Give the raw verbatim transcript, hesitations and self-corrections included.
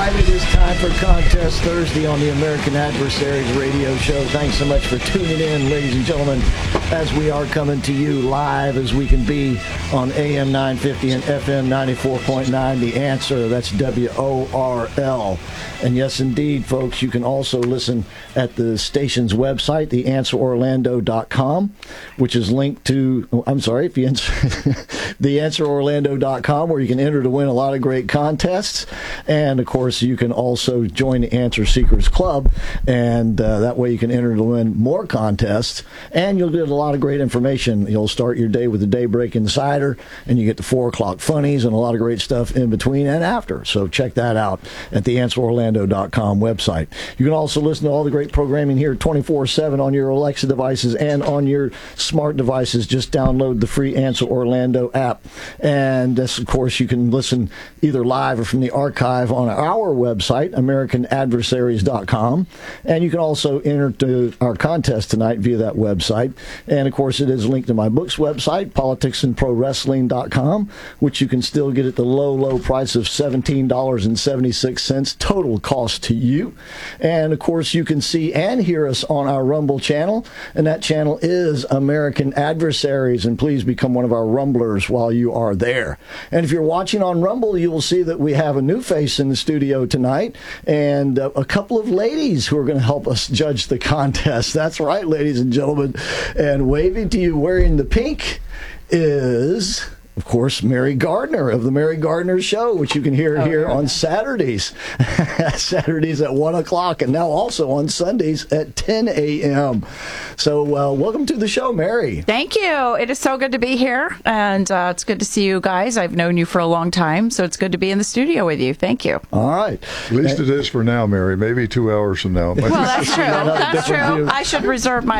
right, it is time for Contest Thursday on the American Adversaries radio show. Thanks so much for tuning in, ladies and gentlemen, as we are coming to you live as we can be on A M nine fifty and F M ninety-four point nine. The Answer, that's W O R L. And yes, indeed, folks, you can also listen at the station's website, the answer orlando dot com, which is linked to, oh, I'm sorry, if you answer, the answer orlando dot com, where you can enter to win a lot of great contests. And, of course, you can also join the Answer Seekers Club, and uh, that way you can enter to win more contests, and you'll get a lot of great information. You'll start your day with the Daybreak Insider, and you get the four o'clock funnies and a lot of great stuff in between and after. So check that out at the answer orlando dot com website. You can also listen to all the great programming here twenty-four seven on your Alexa devices and on your smart devices. Just download the free Answer Orlando app. And, this, of course, you can listen either live or from the archive on our website, american adversaries dot com. And you can also enter to our contest tonight via that website. And, of course, it is linked to my book's website, politics and pro wrestling dot com, which you can still get at the low, low price of seventeen dollars and seventy-six cents total cost to you. And, of course, you can see and hear us on our Rumble channel, and that channel is American Adversaries, and please become one of our Rumblers while you are there. And if you're watching on Rumble, you will see that we have a new face in the studio tonight, and uh, a couple of ladies who are going to help us judge the contest. That's right, ladies and gentlemen. And waving to you wearing the pink is, of course, Mary Gardner of the Mary Gardner Show, which you can hear oh, here yeah. on Saturdays. Saturdays at one o'clock, and now also on Sundays at ten a.m. So uh, welcome to the show, Mary. Thank you. It is so good to be here, and uh, it's good to see you guys. I've known you for a long time, so it's good to be in the studio with you. Thank you. All right. At least it is for now, Mary. Maybe two hours from now. Well, that's true. That's true. View. I should reserve my